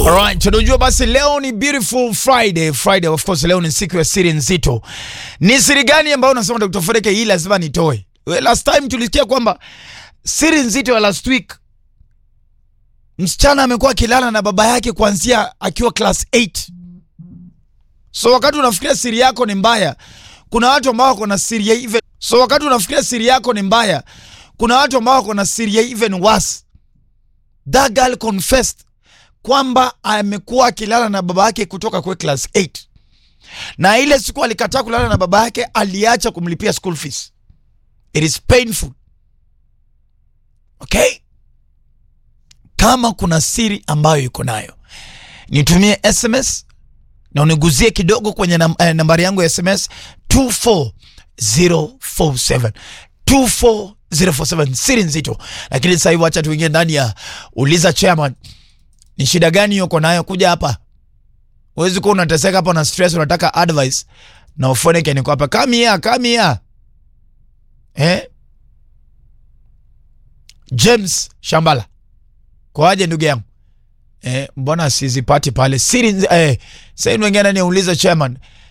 Alright, tunajua basi leo ni beautiful Friday. Friday of course, leo ni siku ya siri nzito. Ni siri gani ambayo unasema Dr. Fredeke hii lazima nitoe? Last time tulisikia kwamba siri nzito ya last week, msichana amekuwa akilala na baba yake kuanzia akiwa class 8. So wakati unafikiria siri yako ni mbaya, kuna watu ambao wako na siri ya even. So wakati unafikiria siri yako ni mbaya, kuna watu ambao wako na siri ya even worse. That girl confessed kwamba amekuwa akilala na baba yake kutoka kwa class 8. Na ile siku alikataa kulala na baba yake, aliacha kumlipia school fees. It is painful. Okay? Kama kuna siri ambayo yuko nayo, nitumie SMS na uniguzie kidogo kwenye nambari yangu ya SMS 24047. 24047, siri nzito. Lakini sasa hivi acha tuingie ndani ya Uliza Chairman. Ni shida gani yuko nayo? Kuja hapa. Uwezi kuwa unateseka hapa na stress, unataka advice na Ufredeke niko hapa. Come here. James Shambala. Kwaje ndugu yangu? Mbona sizipati pale siri sasa wengine ni Uliza Chairman.